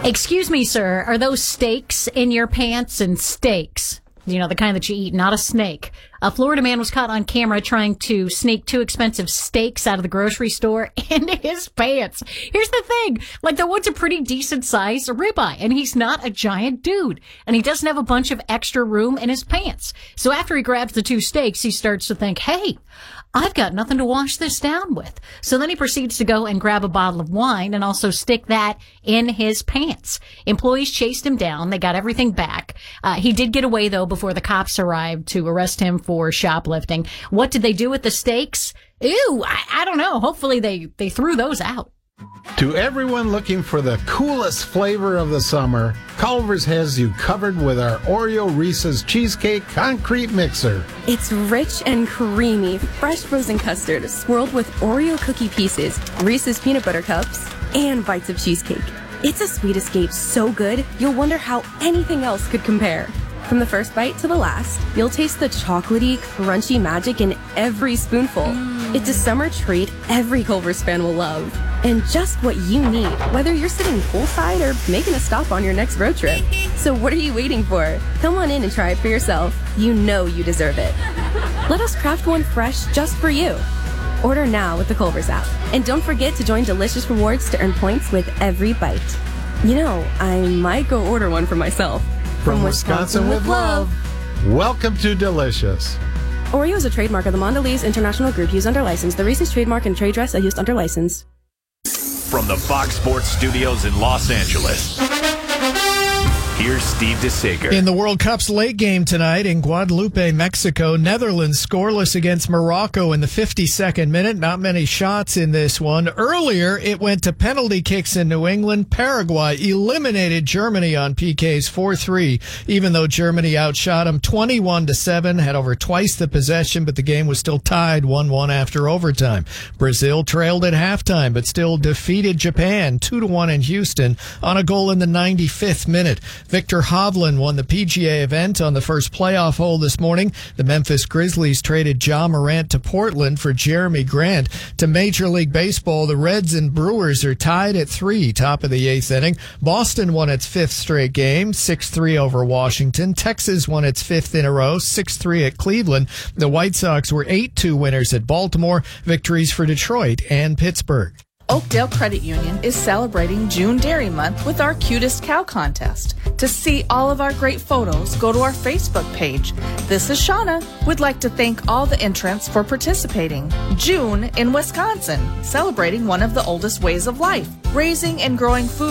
Excuse me, sir, are those steaks in your pants? And steaks, you know, the kind that you eat, not a snake. A Florida man was caught on camera trying to sneak 2 expensive steaks out of the grocery store into his pants. Here's the thing, like the one's a pretty decent size ribeye, and he's not a giant dude, and he doesn't have a bunch of extra room in his pants. So after he grabs the 2 steaks, he starts to think, hey, I've got nothing to wash this down with. So then he proceeds to go and grab a bottle of wine and also stick that in his pants. Employees chased him down. They got everything back. He did get away, though, before the cops arrived to arrest him for shoplifting. What did they do with the steaks? Ew, I don't know. Hopefully they threw those out. To everyone looking for the coolest flavor of the summer, Culver's has you covered with our Oreo Reese's Cheesecake Concrete Mixer. It's rich and creamy, fresh frozen custard swirled with Oreo cookie pieces, Reese's peanut butter cups, and bites of cheesecake. It's a sweet escape so good, you'll wonder how anything else could compare. From the first bite to the last, you'll taste the chocolatey, crunchy magic in every spoonful. It's a summer treat every Culver's fan will love. And just what you need, whether you're sitting poolside or making a stop on your next road trip. So what are you waiting for? Come on in and try it for yourself. You know you deserve it. Let us craft one fresh just for you. Order now with the Culver's app. And don't forget to join Delicious Rewards to earn points with every bite. You know, I might go order one for myself. From Wisconsin with love. Welcome to Delicious. Oreo is a trademark of the Mondelez International Group used under license. The Reese's trademark and trade dress are used under license. From the Fox Sports Studios in Los Angeles, here's Steve DeSager. In the World Cup's late game tonight in Guadalupe, Mexico, Netherlands scoreless against Morocco in the 52nd minute. Not many shots in this one. Earlier, it went to penalty kicks in New England. Paraguay eliminated Germany on PKs 4-3, even though Germany outshot them 21-7, had over twice the possession, but the game was still tied 1-1 after overtime. Brazil trailed at halftime, but still defeated Japan 2-1 in Houston on a goal in the 95th minute. Victor Hovland won the PGA event on the first playoff hole this morning. The Memphis Grizzlies traded Ja Morant to Portland for Jeremy Grant. To Major League Baseball, the Reds and Brewers are tied at 3, top of the 8th inning. Boston won its 5th straight game, 6-3 over Washington. Texas won its 5th in a row, 6-3 at Cleveland. The White Sox were 8-2 winners at Baltimore. Victories for Detroit and Pittsburgh. Oakdale Credit Union is celebrating June Dairy Month with our Cutest Cow contest. To see all of our great photos, go to our Facebook page. This is Shauna. We'd like to thank all the entrants for participating. June in Wisconsin, celebrating one of the oldest ways of life, raising and growing food.